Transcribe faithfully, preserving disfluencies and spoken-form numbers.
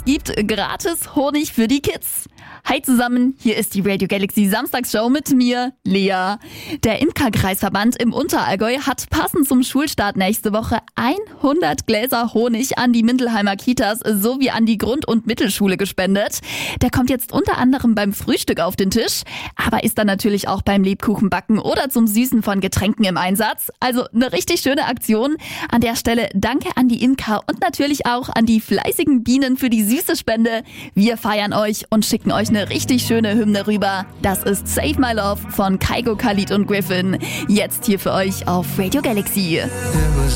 Es gibt gratis Honig für die Kids. Hi zusammen, hier ist die Radio Galaxy Samstagsshow mit mir, Lea. Der Imkerkreisverband im Unterallgäu hat passend zum Schulstart nächste Woche hundert Gläser Honig an die Mindelheimer Kitas sowie an die Grund- und Mittelschule gespendet. Der kommt jetzt unter anderem beim Frühstück auf den Tisch, aber ist dann natürlich auch beim Lebkuchenbacken oder zum Süßen von Getränken im Einsatz. Also eine richtig schöne Aktion. An der Stelle danke an die Imker und natürlich auch an die fleißigen Bienen für die süße Spende. Wir feiern euch und schicken euch eine richtig schöne Hymne rüber. Das ist Save My Love von Kygo, Khalid und Griffin. Jetzt hier für euch auf Radio Galaxy.